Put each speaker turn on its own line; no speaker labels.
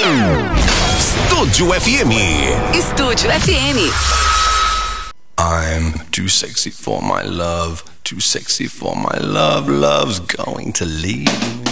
Estúdio FM.
Estúdio FM.
I'm too sexy for my love, too sexy for my love, love's going to leave me.